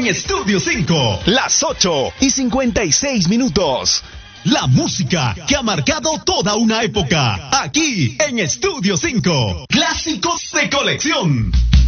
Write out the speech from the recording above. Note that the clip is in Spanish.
en Estudio 5. Las 8:56. La música que ha marcado toda una época. Aquí en Estudio 5. Clásicos de colección.